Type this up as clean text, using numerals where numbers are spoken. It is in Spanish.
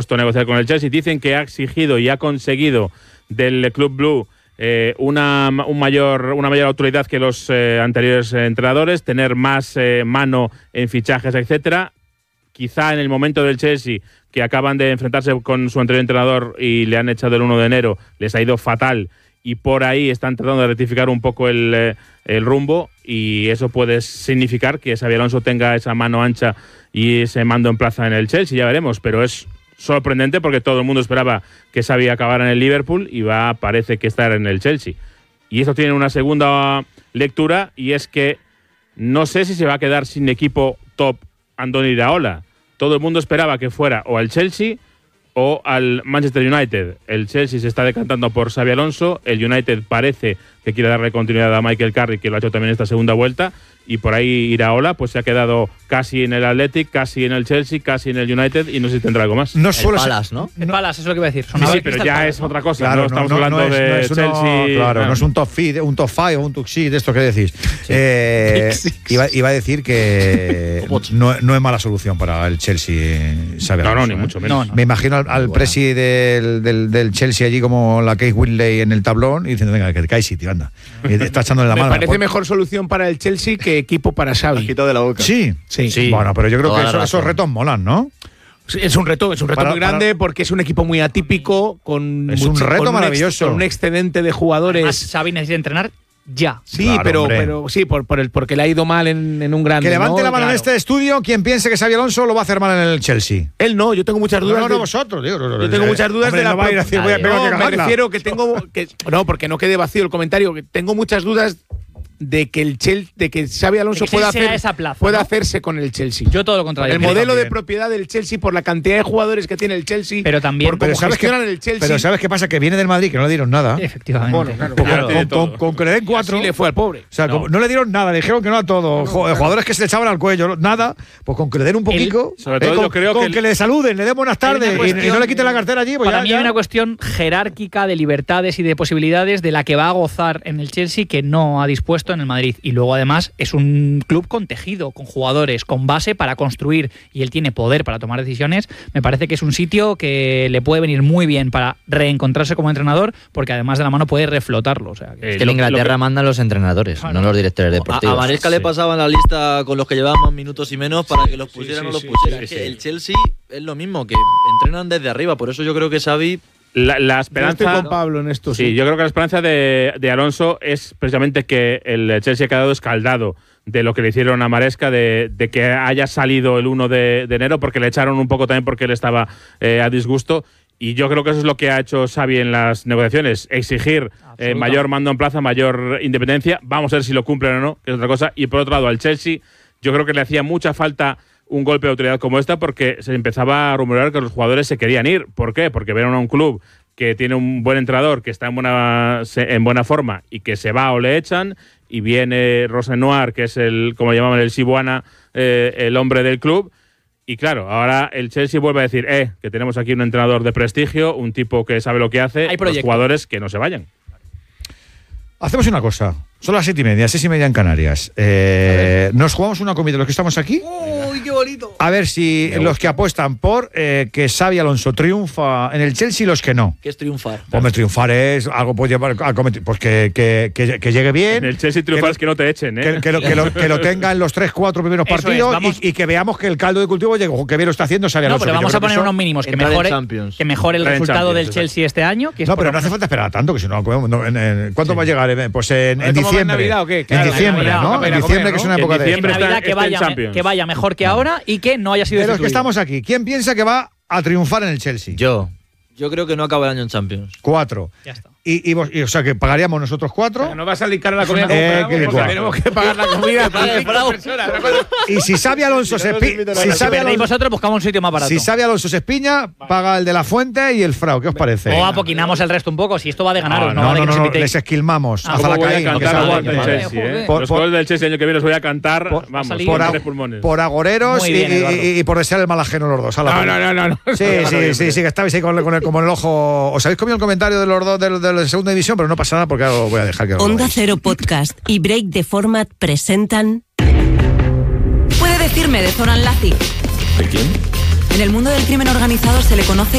dispuesto a negociar con el Chelsea. Dicen que ha exigido y ha conseguido del Club Blue una mayor autoridad que los anteriores entrenadores, tener más mano en fichajes, etcétera. Quizá en el momento del Chelsea, que acaban de enfrentarse con su anterior entrenador y le han echado el 1 de enero, les ha ido fatal y por ahí están tratando de rectificar un poco el rumbo, y eso puede significar que Xabi Alonso tenga esa mano ancha y ese mando en plaza en el Chelsea, ya veremos, pero es sorprendente porque todo el mundo esperaba que Xabi acabara en el Liverpool y parece que estar en el Chelsea. Y esto tiene una segunda lectura, y es que no sé si se va a quedar sin equipo top Andoni Iraola. Todo el mundo esperaba que fuera o al Chelsea o al Manchester United. El Chelsea se está decantando por Xabi Alonso, el United parece que quiere darle continuidad a Michael Carrick, que lo ha hecho también esta segunda vuelta, y por ahí Iraola pues se ha quedado casi en el Athletic, casi en el Chelsea, casi en el United, y no sé si tendrá algo más. No solo el Palace, ¿no? El Palace, es lo que iba a decir. Sí, pero ya es otra cosa. Claro, no estamos hablando de Chelsea. Claro, no es un top 5 o un top 6 de esto que decís. Sí. Iba a decir que no es mala solución para el Chelsea, Xabi Alonso. No, ni mucho menos. Me imagino al presi del Chelsea allí como la Case Whitley en el tablón y diciendo, venga, que cae sitio, anda. Y está echándole la mano. Me parece mejor solución para el Chelsea que equipo para Xabi. Quitado de la boca. Sí. Bueno, pero yo creo que esos retos molan, ¿no? Es un reto muy grande porque es un equipo muy atípico, un reto maravilloso. Con un excedente de jugadores. Además, Xabi necesita entrenar ya. Sí, claro, pero sí, porque le ha ido mal en un grande. Que levante la mano claro. en este estudio quien piense que Xabi Alonso lo va a hacer mal en el Chelsea. Él no, yo tengo muchas dudas. No, vosotros, digo. Yo tengo muchas dudas de la. No va a ir a decir, me refiero que tengo. No, porque no quede vacío el comentario, que tengo muchas dudas de que Xabi Alonso pueda hacerse con el Chelsea. Yo todo lo contrario. El modelo de propiedad del Chelsea, por la cantidad de jugadores que tiene el Chelsea, pero también por cómo gestionan el Chelsea. Pero ¿sabes qué pasa? Que viene del Madrid, que no le dieron nada. Efectivamente. Bueno, claro. Con que le den 4. Así le fue al pobre. O sea, no le dieron nada, le dijeron que no a todo. Jugadores que se le echaban al cuello, nada. Pues con que le den un poquito. Sobre todo yo creo que le saluden, le den buenas tardes y no le quiten la cartera allí. Pues para mí hay una cuestión jerárquica de libertades y de posibilidades de la que va a gozar en el Chelsea que no ha dispuesto en el Madrid. Y luego además es un club con tejido, con jugadores, con base para construir, y él tiene poder para tomar decisiones. Me parece que es un sitio que le puede venir muy bien para reencontrarse como entrenador, porque además de la mano puede reflotarlo. O sea, es que en Inglaterra mandan los entrenadores, no los directores deportivos. A Maresca le pasaban la lista con los que llevaban más minutos y menos para que los pusieran o los pusieran. El Chelsea es lo mismo, que entrenan desde arriba, por eso yo creo que Xavi… La esperanza. Yo estoy con Pablo en esto. Sí, yo creo que la esperanza de Alonso es precisamente que el Chelsea ha quedado escaldado de lo que le hicieron a Maresca, de que haya salido el 1 de enero, porque le echaron un poco también porque él estaba a disgusto. Y yo creo que eso es lo que ha hecho Xavi en las negociaciones, exigir mayor mando en plaza, mayor independencia. Vamos a ver si lo cumplen o no, que es otra cosa. Y por otro lado, al Chelsea, yo creo que le hacía mucha falta un golpe de autoridad como esta, porque se empezaba a rumorear que los jugadores se querían ir. ¿Por qué? Porque vieron a un club que tiene un buen entrenador, que está en buena forma y que se va o le echan, y viene Rosenoir, que es como llamaban el Sibuana, el hombre del club. Y claro, ahora el Chelsea vuelve a decir que tenemos aquí un entrenador de prestigio, un tipo que sabe lo que hace, los jugadores que no se vayan. Hacemos una cosa. Son las 7:30, 6:30 en Canarias. Nos jugamos una comida, los que estamos aquí. ¡Uy, qué bonito! A ver si los que apuestan por que Xabi Alonso triunfa en el Chelsea y los que no. ¿Qué es triunfar? Hombre, triunfar es algo, puede llevar a cometer, pues que llegue bien. En el Chelsea triunfar es que no te echen, que lo tenga en los 3-4 primeros partidos y que veamos que el caldo de cultivo llega, que bien lo está haciendo Xabi Alonso. No, pero vamos a poner unos mínimos, que mejore el resultado del Chelsea este año. No, pero no hace falta esperar tanto, que si no, ¿cuánto va a llegar? Pues en diciembre. ¿Navidad o qué? En diciembre, ¿no? En diciembre, que es una época de… En Navidad que vaya mejor que ahora y que no haya sido de los que destituido. estamos aquí, ¿quién piensa que va a triunfar en el Chelsea? Yo creo que no acaba el año en Champions. 4. Ya está. O sea, que pagaríamos nosotros 4. No va a salir cara la comida. Tenemos que pagar la comida para 5 personas. Y si Xabi Alonso se perdéis vosotros, buscamos un sitio más barato. Si Xabi Alonso se espiña, paga el de la Fuente y el Frau. ¿Qué os parece? O apoquinamos el resto un poco. Si esto va de ganaros, no va de que no, les esquilmamos. Hasta la caída. Los goles del Chelsea el año que viene los voy a cantar, por agoreros y por desear el mal ajeno los dos. No. Sí, que estabais ahí como el ojo. Os habéis comido el comentario de los dos de la segunda división, pero no pasa nada porque ahora voy a dejar que lo Onda Cero Podcast y Break the Format presentan. ¿Puede decirme de Zoran Lazic? ¿De quién? En el mundo del crimen organizado se le conoce